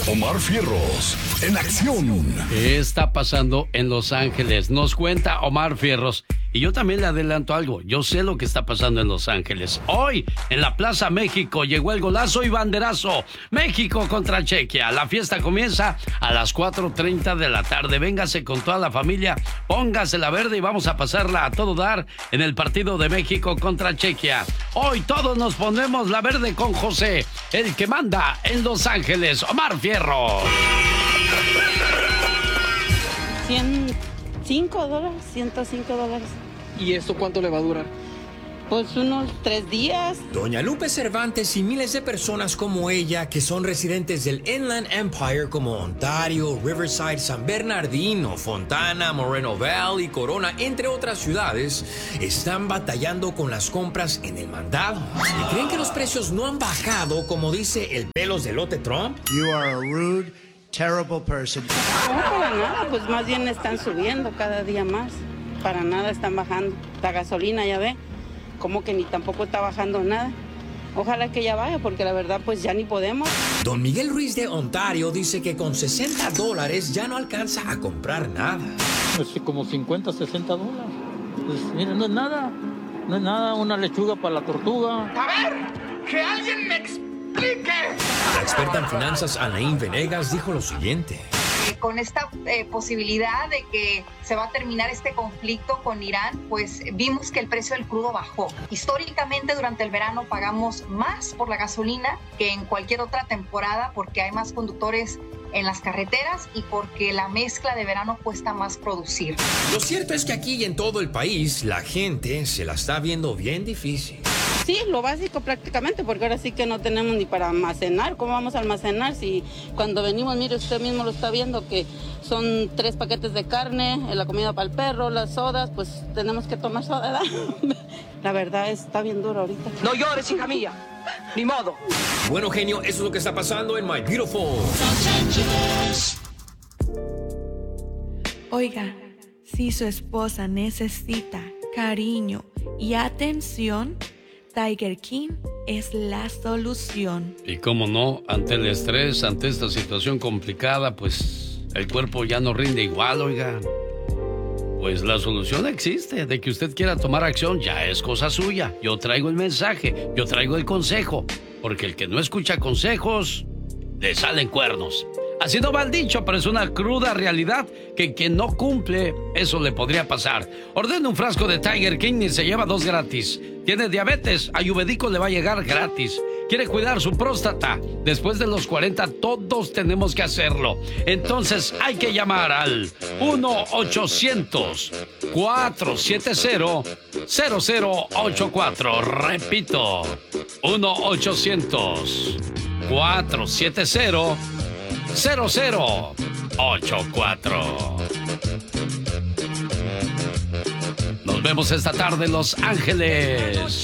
Omar Fierros, en acción. ¿Qué está pasando en Los Ángeles? Nos cuenta Omar Fierros. Y yo también le adelanto algo. Yo sé lo que está pasando en Los Ángeles. Hoy, en la Plaza México, llegó el golazo y banderazo. México contra Chequia. La fiesta comienza a las 4:30 de la tarde. Véngase con toda la familia, póngase la verde y vamos a pasarla a todo dar en el partido de México contra Chequia. Hoy todos nos ponemos la verde con José, el que manda en Los Ángeles, Omar Fierro. $105. ¿Y esto cuánto le va a durar? Pues unos 3 días. Doña Lupe Cervantes y miles de personas como ella, que son residentes del Inland Empire como Ontario, Riverside, San Bernardino, Fontana, Moreno Valley, Corona, entre otras ciudades, están batallando con las compras en el mandado. ¿Y creen que los precios no han bajado, como dice el pelos de lote Trump? You are a rude, terrible person. No, para nada, pues más bien están subiendo cada día más. Para nada están bajando. La gasolina, ya ve, como que ni tampoco está bajando nada. Ojalá que ya baje, porque la verdad pues ya ni podemos. Don Miguel Ruiz de Ontario dice que con $60 ya no alcanza a comprar nada. Pues como $50, $60. Pues mira, no es nada. No es nada, una lechuga para la tortuga. A ver, que alguien me explique. La experta en finanzas Anaín Venegas dijo lo siguiente. Con esta posibilidad de que se va a terminar este conflicto con Irán, pues vimos que el precio del crudo bajó. Históricamente durante el verano pagamos más por la gasolina que en cualquier otra temporada porque hay más conductores en las carreteras y porque la mezcla de verano cuesta más producir. Lo cierto es que aquí y en todo el país la gente se la está viendo bien difícil. Sí, lo básico prácticamente, porque ahora sí que no tenemos ni para almacenar. ¿Cómo vamos a almacenar si cuando venimos, mire, usted mismo lo está viendo, que son 3 paquetes de carne, la comida para el perro, las sodas, pues tenemos que tomar soda, ¿verdad? La verdad está bien duro ahorita. No llores, hija mía. Ni modo. Bueno, genio, eso es lo que está pasando en My Beautiful Los Ángeles. Oiga, si su esposa necesita cariño y atención, Tiger King es la solución. Y cómo no, ante el estrés, ante esta situación complicada, pues el cuerpo ya no rinde igual, oiga. Pues la solución existe. De que usted quiera tomar acción ya es cosa suya. Yo traigo el mensaje, yo traigo el consejo. Porque el que no escucha consejos, le salen cuernos. Así no va el dicho, pero es una cruda realidad que quien no cumple, eso le podría pasar. Ordene un frasco de Tiger King y se lleva 2 gratis. ¿Tiene diabetes? Ayurvédico le va a llegar gratis. ¿Quiere cuidar su próstata? Después de los 40 todos tenemos que hacerlo. Entonces hay que llamar al 1-800-470-0084. Repito, 1-800-470-0084. Nos vemos esta tarde en Los Ángeles.